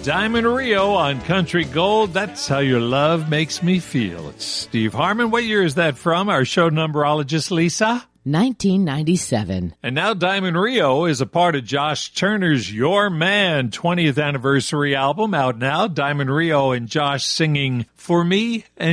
Diamond Rio on Country Gold. That's how your love makes me feel. It's Steve Harmon. What year is that from? Our show numberologist, Lisa? 1997. And now Diamond Rio is a part of Josh Turner's Your Man 20th anniversary album out now. Diamond Rio and Josh singing For Me and